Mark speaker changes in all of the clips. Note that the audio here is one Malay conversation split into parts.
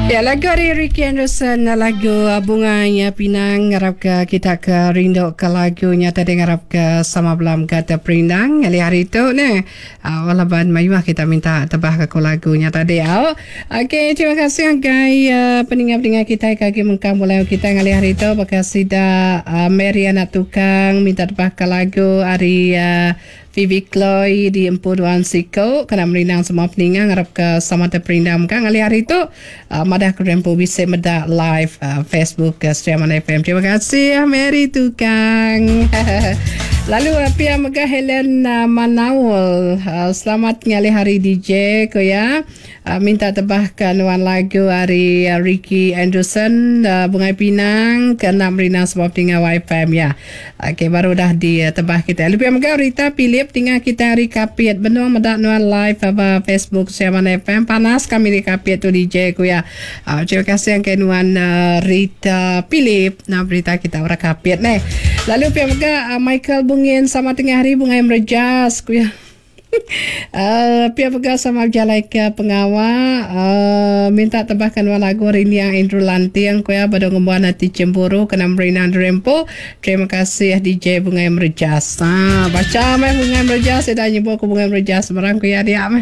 Speaker 1: Ya, lagu dari Ricky Anderson, lagu Bunganya Pinang. Harap kita ke rindu ke lagunya tadi, harap ke sama belam kata Perindang hari itu ni. Walaupun mayuah kita minta tebah ke lagunya tadi. Okey, terima kasih guys pendengar-pendengar kita kaki mengkam mulai kita hari itu. Makasih dah Mary anak tukang minta tebah ke lagu hari Vivi Chloe di Empuduan Siko kena merindang semua peningang harap ke sama terperindam kan hari itu madah kerempu bisa medak live Facebook Streaman FM. Terima kasih Mary tukang. Lalu Pia Megah Helen Manawul, selamat ngali hari DJ ko ya. Minta tebahkan wan lagu hari Ricky Anderson Bungai Pinang kena merindang semua peningang YFM ya. Okey, baru dah ditebah kita. Lalu Pia Megah Rita Philip tinggal kita hari kapit benung medak nuan live apa Facebook Streaman FM panas kami di kapit tu DJ ko ya. Terima kasih yang kenuan Rita Philip nak berita kita orang kapit ni. Lalu Pia Megah Michael Bungin sama tengah hari bungai merejas ko ya. Pia Megah sama jalai ke pengawa minta tebahkan lagu rini yang Indru Lantiang ko ya pada ngumbuan hati cemburu kena merinan rempo. Terima kasih DJ Bungai Merejas. Baca mai Bungai Merejas saya dah nyebut ke Bungai Merejas barang ko ya dia.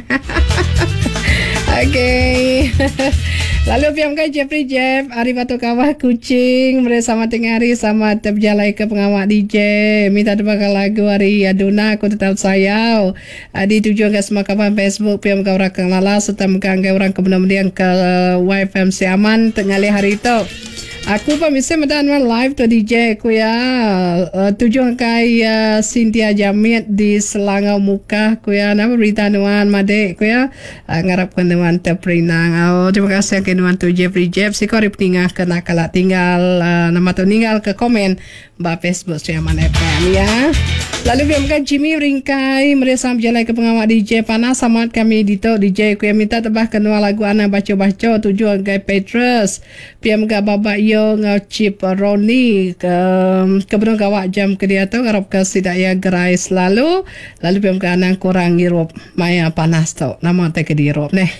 Speaker 1: Okey. Lalu Pia Jeffrey Jeff Ari Batu Kawah Kucing bersama tengah hari sama terjalai ke pengawal DJ minta tebakkan lagu hari Aduna aku tetap sayau di tujuan ke semua kawan Facebook Pia orang lala serta menganggai orang kemudian ke YFM Siaman tengah hari itu. Aku pemisi medan live tu DJ aku ya tujuan kai Cynthia Jamit di Selangau Muka aku ya nama berita nuan made aku ya ngarapkan nuan terperinang. Terima kasih ke nuan tu Jeffrey Jeff si korip tinggal kena kalak tinggal nama tu tinggal ke komen ba Facebook Streaman FM ya. Lalu biarkan Jimmy Ringkai mereka berjalan ke pengawal DJ panas samat kami di tu DJ aku yang minta tebahkan nuan lagu anak baca-baca tujuan Guy Petrus biarkan Baba Chip Roni kebetulan kawak jam ke dia tu harap ke sidak ya gerai selalu lalu biam ke anang kurang Europe maya panas tu nama tak ke di Europe ni.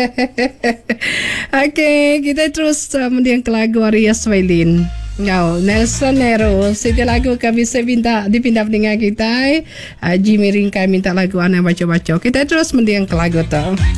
Speaker 1: Okey, kita terus mendiang ke lagu Arya Swelin Nelson Nero setiap lagu kami bisa dipindah dengan kita Jimmy Ringkai minta lagu anak baca-baca kita terus mendiang ke lagu tu.